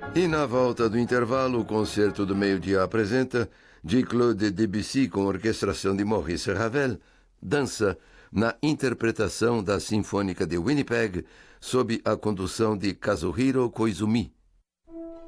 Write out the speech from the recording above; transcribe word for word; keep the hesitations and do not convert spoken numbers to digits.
E na volta do intervalo, o Concerto do Meio-Dia apresenta de Claude Debussy com orquestração de Maurice Ravel, Dança, na interpretação da Sinfônica de Winnipeg, sob a condução de Kazuhiro Koizumi.